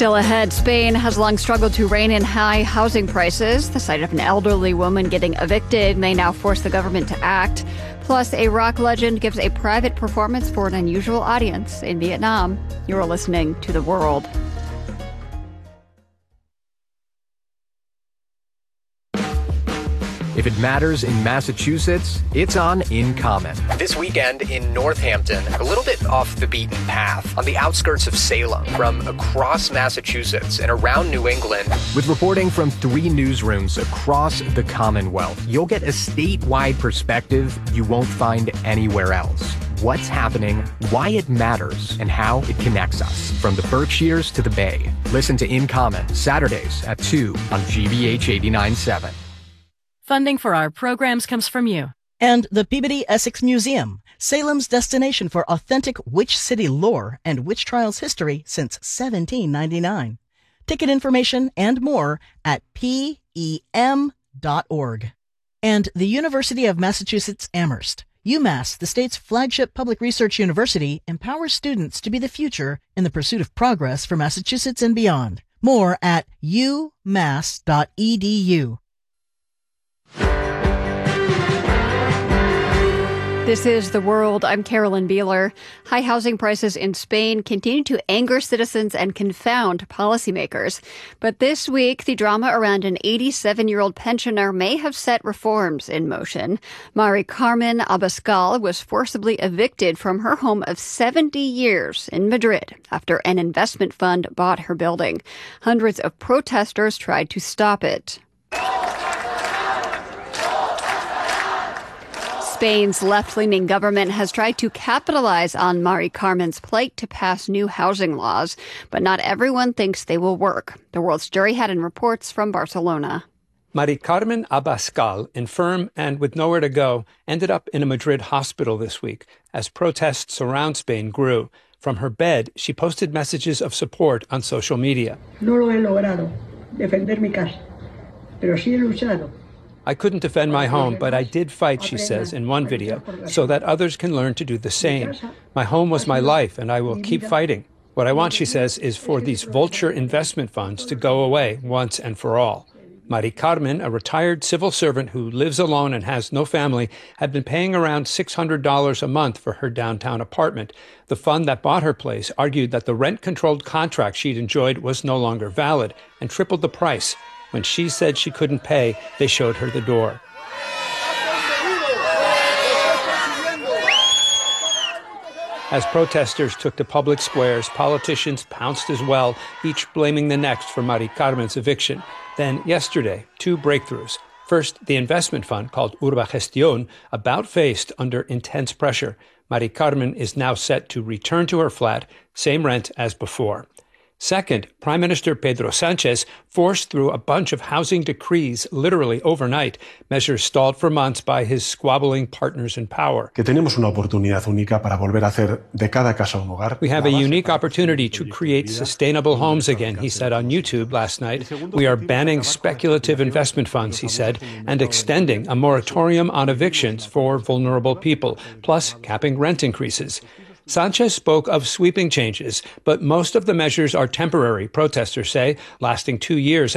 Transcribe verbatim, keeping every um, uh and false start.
Still ahead, Spain has long struggled to rein in high housing prices. The sight of an elderly woman getting evicted may now force the government to act. Plus, a rock legend gives a private performance for an unusual audience in Vietnam. You're listening to The World. If it matters in Massachusetts, it's on In Common. This weekend in Northampton, a little bit off the beaten path, on the outskirts of Salem, from across Massachusetts and around New England. With reporting from three newsrooms across the Commonwealth, you'll get a statewide perspective you won't find anywhere else. What's happening, why it matters, and how it connects us, from the Berkshires to the Bay. Listen to In Common, Saturdays at two on G B H eighty-nine point seven. Funding for our programs comes from you. And the Peabody Essex Museum, Salem's destination for authentic witch city lore and witch trials history since seventeen ninety-nine. Ticket information and more at P E M dot org. And the University of Massachusetts Amherst, UMass, the state's flagship public research university, empowers students to be the future in the pursuit of progress for Massachusetts and beyond. More at u mass dot e d u. This is The World. I'm Carolyn Beeler. High housing prices in Spain continue to anger citizens and confound policymakers. But this week, the drama around an eighty-seven-year-old pensioner may have set reforms in motion. Mari Carmen Abascal was forcibly evicted from her home of seventy years in Madrid after an investment fund bought her building. Hundreds of protesters tried to stop it. Spain's left-leaning government has tried to capitalize on Mari Carmen's plight to pass new housing laws, but not everyone thinks they will work. The World's Jerry Haddon reports from Barcelona. Mari Carmen Abascal, infirm and with nowhere to go, ended up in a Madrid hospital this week as protests around Spain grew. From her bed, she posted messages of support on social media. No lo he logrado defender mi casa, pero sí he luchado. I couldn't defend my home, but I did fight, she says in one video, so that others can learn to do the same. My home was my life, and I will keep fighting. What I want, she says, is for these vulture investment funds to go away once and for all. Mari Carmen, a retired civil servant who lives alone and has no family, had been paying around six hundred dollars a month for her downtown apartment. The fund that bought her place argued that the rent-controlled contract she'd enjoyed was no longer valid and tripled the price. When she said she couldn't pay, they showed her the door. As protesters took to public squares, politicians pounced as well, each blaming the next for Mari Carmen's eviction. Then, yesterday, two breakthroughs. First, the investment fund called Urbagestión about faced under intense pressure. Mari Carmen is now set to return to her flat, same rent as before. Second, Prime Minister Pedro Sánchez forced through a bunch of housing decrees literally overnight, measures stalled for months by his squabbling partners in power. Que tenemos una oportunidad única para volver a hacer de cada casa un hogar. We have a unique opportunity to create sustainable homes again, he said on YouTube last night. We are banning speculative investment funds, he said, and extending a moratorium on evictions for vulnerable people, plus capping rent increases. Sánchez spoke of sweeping changes, but most of the measures are temporary, protesters say, lasting two years